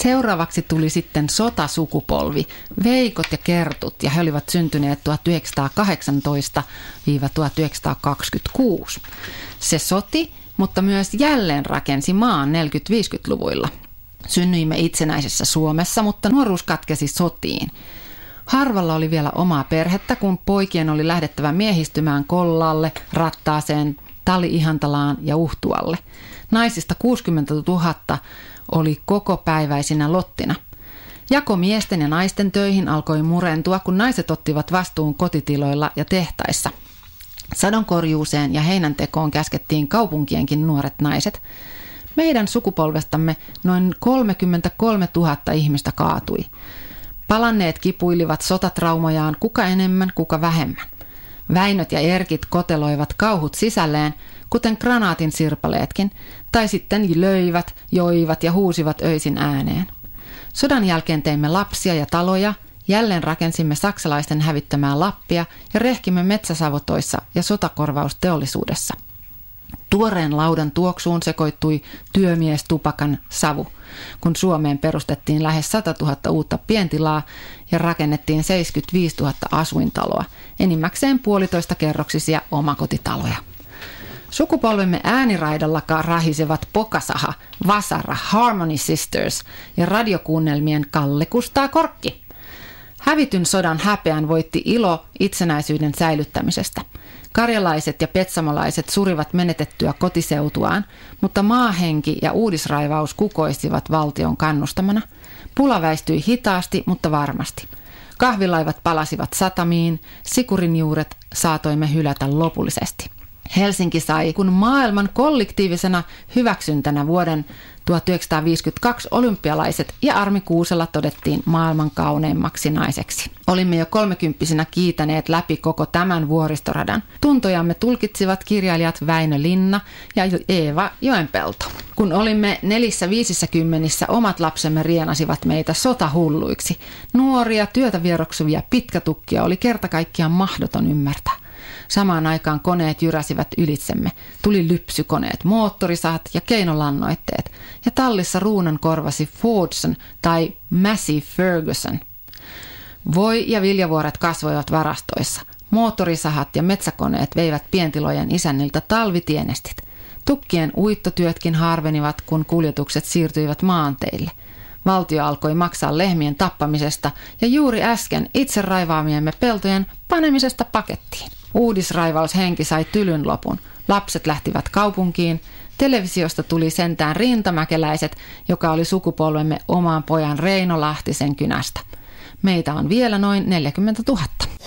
Seuraavaksi tuli sitten sotasukupolvi, Veikot ja Kertut, ja he olivat syntyneet 1918–1926. Se soti, mutta myös jälleen rakensi maan 40-50-luvuilla. Synnyimme itsenäisessä Suomessa, mutta nuoruus katkesi sotiin. Harvalla oli vielä omaa perhettä, kun poikien oli lähdettävä miehistymään Kollaalle, Rattaaseen, Tali-Ihantalaan ja Uhtualle. Naisista 60 000 oli kokopäiväisinä lottina. Jako miesten ja naisten töihin alkoi murentua, kun naiset ottivat vastuun kotitiloilla ja tehtaissa. Sadonkorjuuseen ja heinäntekoon käskettiin kaupunkienkin nuoret naiset. Meidän sukupolvestamme noin 33 000 ihmistä kaatui. Palanneet kipuilivat sotatraumojaan, kuka enemmän, kuka vähemmän. Väinöt ja Erkit koteloivat kauhut sisälleen, kuten granaatin sirpaleetkin, tai sitten löivät, joivat ja huusivat öisin ääneen. Sodan jälkeen teimme lapsia ja taloja, jälleen rakensimme saksalaisten hävittämää Lappia ja rehkimme metsäsavotoissa ja sotakorvausteollisuudessa. Tuoreen laudan tuoksuun sekoittui työmiestupakan savu, kun Suomeen perustettiin lähes 100 000 uutta pientilaa ja rakennettiin 75 000 asuintaloa, enimmäkseen 1,5-kerroksisia omakotitaloja. Sukupolvemme ääniraidallakaan rahisevat Pokasaha, Vasara, Harmony Sisters ja radiokuunnelmien Kalle Kustaa Korkki. Hävityn sodan häpeän voitti ilo itsenäisyyden säilyttämisestä. Karjalaiset ja petsamolaiset surivat menetettyä kotiseutuaan, mutta maahenki ja uudisraivaus kukoistivat valtion kannustamana. Pula väistyi hitaasti, mutta varmasti. Kahvilaivat palasivat satamiin, Sikurin juuret saatoimme hylätä lopullisesti. Helsinki sai, kun maailman kollektiivisena hyväksyntänä vuoden 1952 olympialaiset ja Armi Kuusela todettiin maailman kauneimmaksi naiseksi. Olimme jo 30-vuotiaina kiitäneet läpi koko tämän vuoristoradan. Tuntojamme tulkitsivat kirjailijat Väinö Linna ja Eeva Joenpelto. Kun olimme 4-50, omat lapsemme rienasivat meitä sotahulluiksi. Nuoria, työtä vieroksuvia pitkätukkia oli kerta kaikkiaan mahdoton ymmärtää. Samaan aikaan koneet jyräsivät ylitsemme. Tuli lypsykoneet, moottorisahat ja keinolannoitteet. Ja tallissa ruunan korvasi Fordson tai Massey Ferguson. Voi- ja viljavuoret kasvoivat varastoissa. Moottorisahat ja metsäkoneet veivät pientilojen isänniltä talvitienestit. Tukkien uittotyötkin harvenivat, kun kuljetukset siirtyivät maanteille. Valtio alkoi maksaa lehmien tappamisesta ja juuri äsken itse raivaamiemme peltojen panemisesta pakettiin. Uudisraivaushenki sai tylyn lopun. Lapset lähtivät kaupunkiin. Televisiosta tuli sentään Rintamäkeläiset, joka oli sukupolvemme oman pojan Reino Lahtisen kynästä. Meitä on vielä noin 40 000.